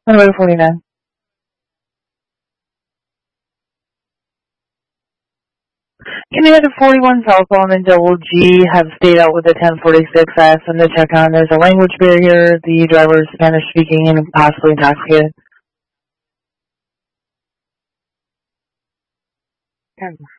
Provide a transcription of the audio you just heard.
Number 49. Canada 41 cell phone and double G have stayed out with the 1046. I asked them to check on there's a language barrier. The driver is Spanish speaking and possibly intoxicated.